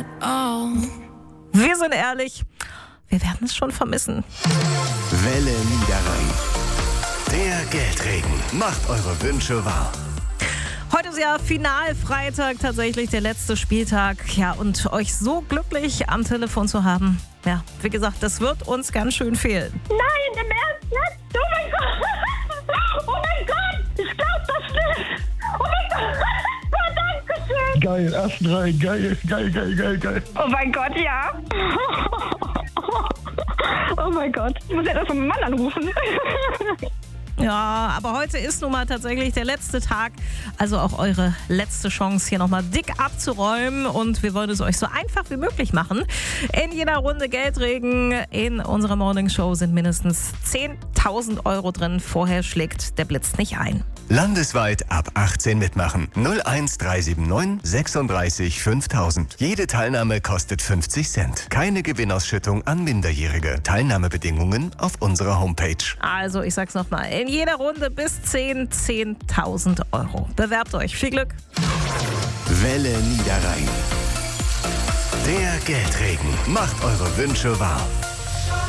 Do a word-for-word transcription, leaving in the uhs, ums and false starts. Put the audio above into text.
at all. Wir sind ehrlich, wir werden es schon vermissen. Welle Niederrhein. Der Geldregen macht eure Wünsche wahr. Heute ist ja Finalfreitag, tatsächlich der letzte Spieltag. Ja, und euch so glücklich am Telefon zu haben, ja, wie gesagt, das wird uns ganz schön fehlen. Nein, im Ernst jetzt? Oh mein Gott! Oh mein Gott! Ich glaub das nicht! Oh mein Gott! Oh, danke schön! Geil, ersten drei, geil, geil, geil, geil, geil. Oh mein Gott, ja! Oh mein Gott, ich muss ja das von meinem Mann anrufen. Ja, aber heute ist nun mal tatsächlich der letzte Tag, also auch eure letzte Chance, hier nochmal dick abzuräumen, und wir wollen es euch so einfach wie möglich machen. In jeder Runde Geldregen in unserer Morningshow sind mindestens zehntausend Euro drin. Vorher schlägt der Blitz nicht ein. Landesweit ab achtzehn mitmachen. null eins drei sieben neun sechsunddreißig fünftausend. Jede Teilnahme kostet fünfzig Cent. Keine Gewinnausschüttung an Minderjährige. Teilnahmebedingungen auf unserer Homepage. Also, ich sag's nochmal, in jeder Runde bis zehn, zehntausend Euro. Bewerbt euch. Viel Glück. Welle Niederrhein. Der Geldregen macht eure Wünsche wahr.